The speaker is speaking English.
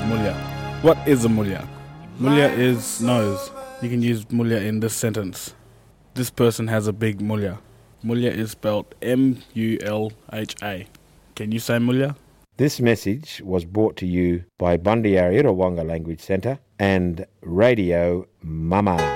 Mulya. What is a mulya? Mulya is nose. You can use mulya in this sentence. This person has a big mulya. Mulya is spelled M-U-L-H-A. Can you say mulya? This message was brought to you by Bundyarya Wonga Language Centre and Radio Mama.